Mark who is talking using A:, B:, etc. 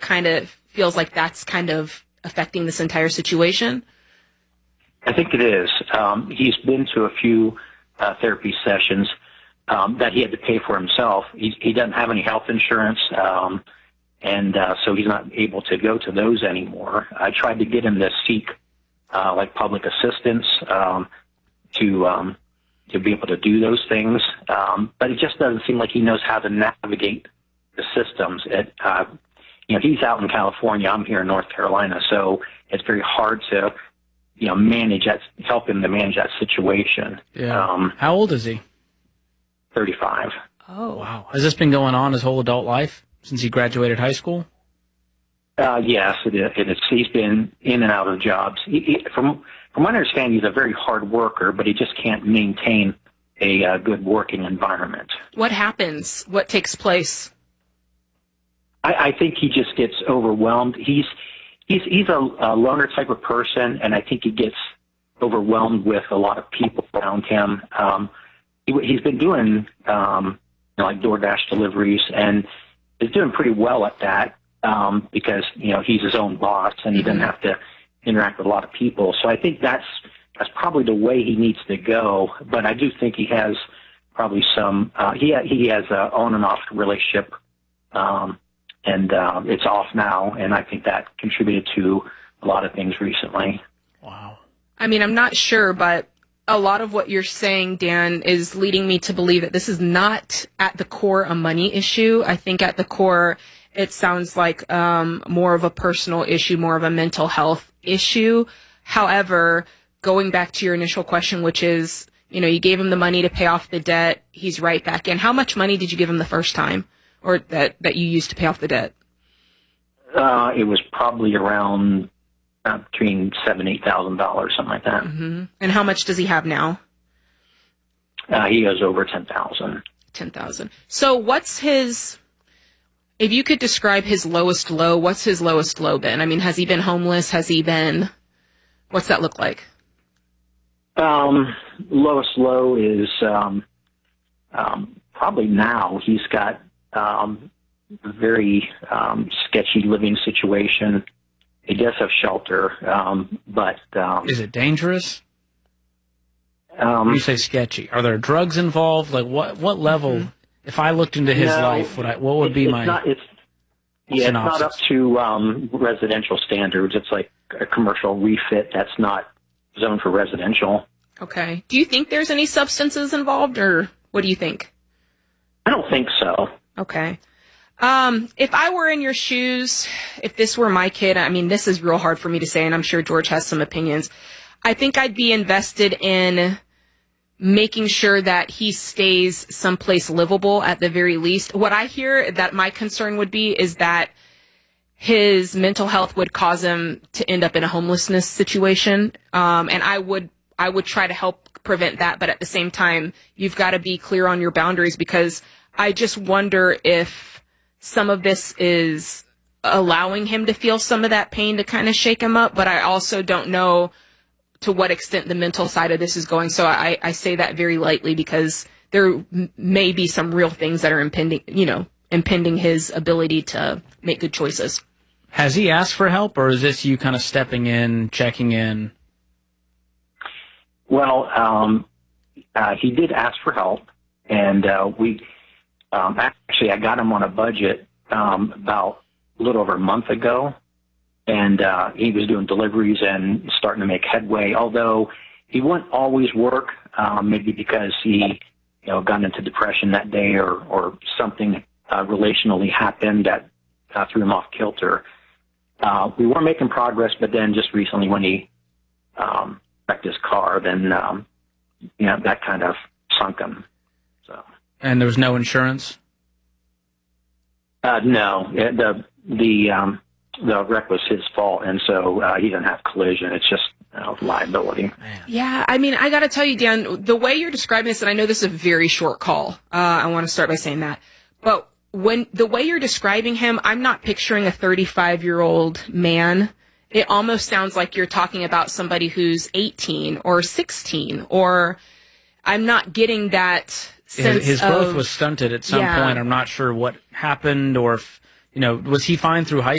A: kind of feels like that's kind of affecting this entire situation?
B: I think it is. He's been to a few therapy sessions that he had to pay for himself. He doesn't have any health insurance, and so he's not able to go to those anymore. I tried to get him to seek like public assistance to be able to do those things, but it just doesn't seem like he knows how to navigate the systems. He's out in California. I'm here in North Carolina, so it's very hard to help him to manage that situation.
C: Yeah. How old is he?
B: 35.
A: Oh,
C: wow. Has this been going on his whole adult life since he graduated high school?
B: Yes, it is. He's been in and out of jobs. From my understanding, he's a very hard worker, but he just can't maintain a good working environment.
A: What happens? What takes place?
B: I think he just gets overwhelmed. He's a loner type of person, and I think he gets overwhelmed with a lot of people around him. He's been doing like DoorDash deliveries, and is doing pretty well at that because he's his own boss and he doesn't have to interact with a lot of people. So I think that's probably the way he needs to go. But I do think he has probably some. He has an on and off relationship. And it's off now, and I think that contributed to a lot of things recently.
C: Wow.
A: I mean, I'm not sure, but a lot of what you're saying, Dan, is leading me to believe that this is not at the core a money issue. I think at the core, it sounds like more of a personal issue, more of a mental health issue. However, going back to your initial question, which is, you gave him the money to pay off the debt. He's right back in. How much money did you give him the first time? Or that you used to pay off the debt?
B: It was probably around between $7,000 and $8,000, something like that.
A: Mm-hmm. And how much does he have now?
B: He has over $10,000.
A: $10,000. So what's his? If you could describe his lowest low, what's his lowest low been? I mean, has he been homeless? Has he been? What's that look like?
B: Lowest low is probably now he's got. Very sketchy living situation. He does have shelter, but
C: is it dangerous? When you say sketchy, are there drugs involved? Like what level? Mm-hmm. If I looked into his life, what would be my?
B: It's not up to residential standards. It's like a commercial refit that's not zoned for residential.
A: Okay. Do you think there's any substances involved, or what do you think?
B: I don't think so.
A: Okay. If I were in your shoes, if this were my kid, I mean, this is real hard for me to say, and I'm sure George has some opinions. I think I'd be invested in making sure that he stays someplace livable at the very least. What I hear that my concern would be is that his mental health would cause him to end up in a homelessness situation. And I would try to help prevent that. But at the same time, you've got to be clear on your boundaries, because I just wonder if some of this is allowing him to feel some of that pain to kind of shake him up. But I also don't know to what extent the mental side of this is going. So I say that very lightly, because there may be some real things that are impending his ability to make good choices.
C: Has he asked for help, or is this you kind of stepping in, checking in?
B: Well, he did ask for help, and actually I got him on a budget about a little over a month ago, and he was doing deliveries and starting to make headway, although he wouldn't always work, maybe because he got into depression that day or something relationally happened that threw him off kilter. We were making progress, but then just recently when he wrecked his car, then that kind of sunk him. So. And
C: there was no insurance?
B: No, the wreck was his fault, and so he didn't have collision. It's just liability.
C: Man.
A: Yeah, I mean, I got to tell you, Dan, the way you're describing this, and I know this is a very short call. I want to start by saying that, but the way you're describing him, I'm not picturing a 35-year-old man. It almost sounds like you're talking about somebody who's 18 or 16, or I'm not getting that sense
C: his growth was stunted at some point. I'm not sure what happened, or if, was he fine through high